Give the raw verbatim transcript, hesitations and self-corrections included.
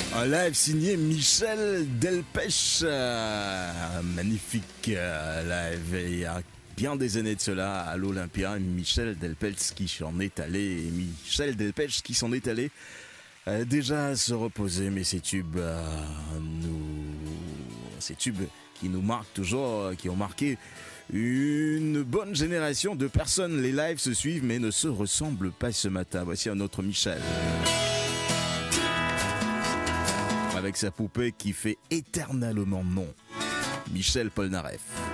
Un live signé Michel Delpech. Euh, magnifique euh, live. Il y a bien des années de cela à l'Olympia. Michel Delpech qui s'en est allé. Michel Delpech qui s'en est allé. Euh, déjà se reposer, mais ces tubes euh, nous, ces tubes qui nous marquent toujours, qui ont marqué une bonne génération de personnes. Les lives se suivent, mais ne se ressemblent pas ce matin. Voici un autre Michel. Avec sa poupée qui fait éternellement non. Michel Polnareff.